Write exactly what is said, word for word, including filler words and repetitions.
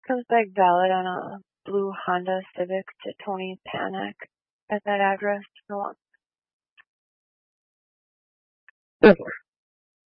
Comes back valid on a blue Honda Civic to Tony Panek at that address. Definitely.